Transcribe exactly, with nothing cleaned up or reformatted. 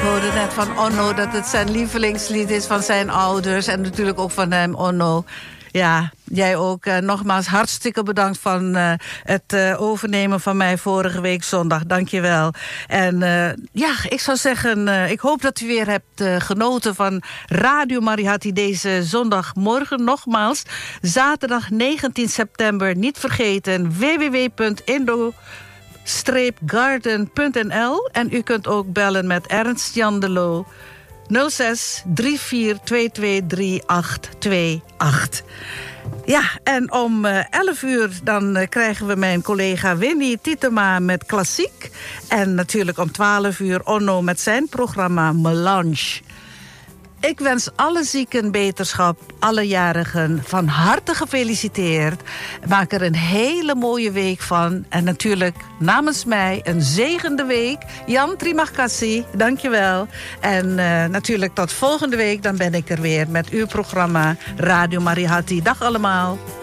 hoorde net van Onno dat het zijn lievelingslied is van zijn ouders. En natuurlijk ook van hem, Onno. Ja, jij ook. Uh, nogmaals hartstikke bedankt van uh, het uh, overnemen van mij vorige week zondag. Dank je wel. En uh, ja, ik zou zeggen, uh, ik hoop dat u weer hebt uh, genoten van Radio Mariahati deze zondagmorgen. Nogmaals, zaterdag negentien september. Niet vergeten, w w w punt indo garden punt n l. En u kunt ook bellen met Ernst Jan de Loo. nul zes drie vier twee twee drie acht twee acht. Ja, en om uh, elf uur dan uh, krijgen we mijn collega Winnie Tietema met klassiek. En natuurlijk om twaalf uur Onno met zijn programma Melange. Ik wens alle zieken beterschap, alle jarigen van harte gefeliciteerd. Maak er een hele mooie week van. En natuurlijk namens mij een zegende week. Jan Trimakassi, dankjewel. En uh, natuurlijk tot volgende week, dan ben ik er weer met uw programma Radio Mariahati. Dag allemaal.